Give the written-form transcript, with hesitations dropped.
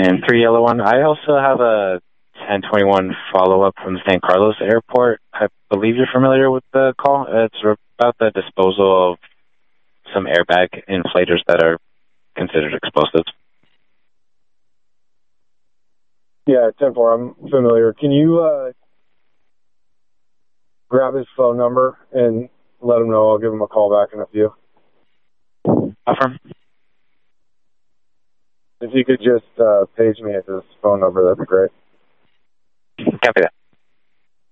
And 3 yellow 1. I also have a 1021 follow-up from San Carlos Airport. I believe you're familiar with the call. It's about the disposal of some airbag inflators that are considered explosives. Yeah, 10-4, I'm familiar. Can you grab his phone number and let him know? I'll give him a call back in a few. Affirm. If you could just page me at his phone number, that'd be great. Copy that.